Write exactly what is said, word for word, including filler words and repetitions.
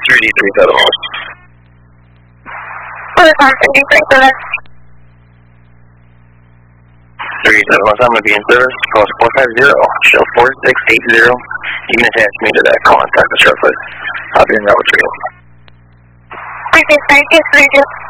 three D three seven. What is on three three seven? three seven one, I'm going to be in service. Call four five zero, show four six eight zero. You can attach me to that contact the surface. I'll be in route for you. three six nine two three zero.